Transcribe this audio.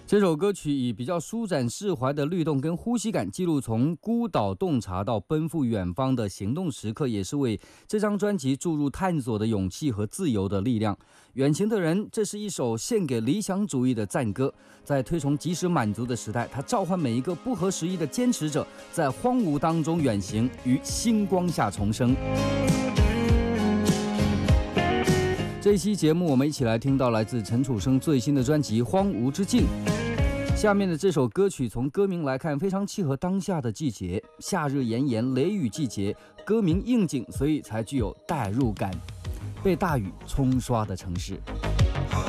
这首歌曲以比较舒展释怀的律动跟呼吸感，记录从孤岛洞察到奔赴远方的行动时刻，也是为这张专辑注入探索的勇气和自由的力量。远行的人，这是一首献给理想主义的赞歌。在推崇及时满足的时代，它召唤每一个不合时宜的坚持者，在荒芜当中远行，于星光下重生。这一期节目，我们一起来听到来自陈楚生最新的专辑《荒芜之境》。下面的这首歌曲，从歌名来看，非常契合当下的季节，夏日炎炎，雷雨季节，歌名应景，所以才具有代入感。被大雨冲刷的城市。